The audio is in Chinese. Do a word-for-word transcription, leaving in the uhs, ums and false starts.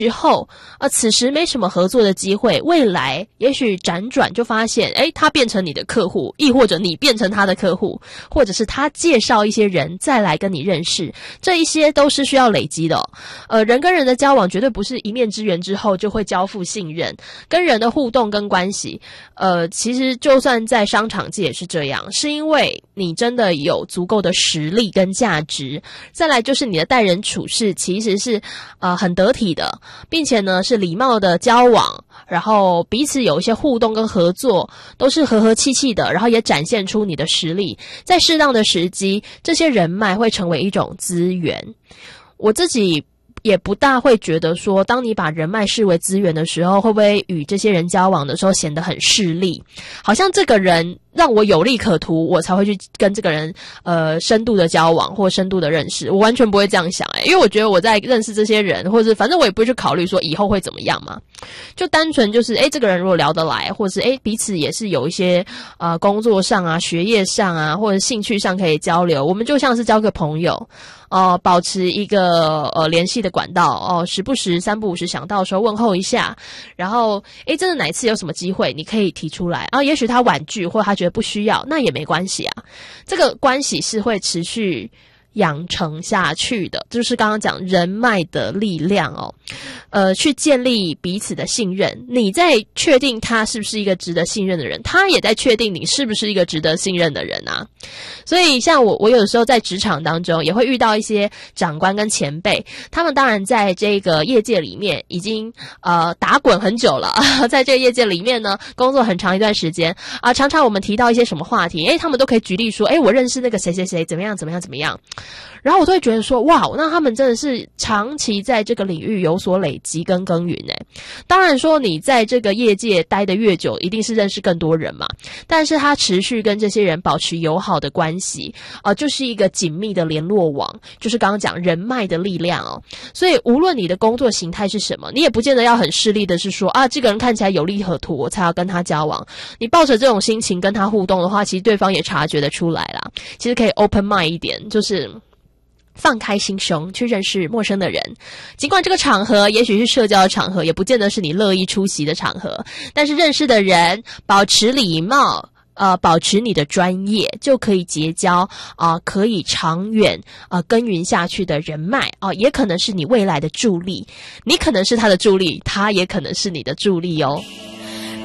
之后，呃，此时没什么合作的机会，未来也许辗转就发现，诶，他变成你的客户，亦或者你变成他的客户，或者是他介绍一些人再来跟你认识，这一些都是需要累积的哦。呃，人跟人的交往绝对不是一面之缘之后就会交付信任，跟人的互动跟关系，呃，其实就算在商场界也是这样，是因为你真的有足够的实力跟价值，再来就是你的待人处事其实是呃很得体的。并且呢是礼貌的交往，然后彼此有一些互动跟合作，都是和和气气的，然后也展现出你的实力，在适当的时机，这些人脉会成为一种资源。我自己也不大会觉得说，当你把人脉视为资源的时候，会不会与这些人交往的时候显得很势利，好像这个人让我有利可图，我才会去跟这个人呃深度的交往或深度的认识。我完全不会这样想诶、欸、因为我觉得我在认识这些人，或者反正我也不会去考虑说以后会怎么样嘛，就单纯就是诶、欸、这个人如果聊得来，或者是诶、欸、彼此也是有一些呃工作上啊、学业上啊或者兴趣上可以交流，我们就像是交个朋友。呃，保持一个呃联系的管道哦、呃，时不时三不五时想到的时候问候一下，然后诶，真的哪一次有什么机会，你可以提出来啊。也许他婉拒，或他觉得不需要，那也没关系啊。这个关系是会持续养成下去的，就是刚刚讲人脉的力量哦，呃，去建立彼此的信任。你在确定他是不是一个值得信任的人，他也在确定你是不是一个值得信任的人啊。所以像我，我有时候在职场当中也会遇到一些长官跟前辈，他们当然在这个业界里面已经呃打滚很久了，在这个业界里面呢工作很长一段时间啊、呃，常常我们提到一些什么话题，诶，他们都可以举例说，诶，我认识那个谁谁谁怎么样怎么样怎么样。然后我都会觉得说，哇，那他们真的是长期在这个领域有所累积跟耕耘诶。当然说你在这个业界待得越久，一定是认识更多人嘛，但是他持续跟这些人保持友好的关系啊、呃，就是一个紧密的联络网，就是刚刚讲人脉的力量哦。所以无论你的工作形态是什么，你也不见得要很势利的是说啊，这个人看起来有利可图，我才要跟他交往。你抱着这种心情跟他互动的话，其实对方也察觉得出来啦。其实可以 open mind 一点，就是放开心胸去认识陌生的人，尽管这个场合也许是社交的场合，也不见得是你乐意出席的场合，但是认识的人保持礼貌，呃，保持你的专业，就可以结交啊、呃，可以长远呃耕耘下去的人脉啊、呃，也可能是你未来的助力，你可能是他的助力，他也可能是你的助力哦。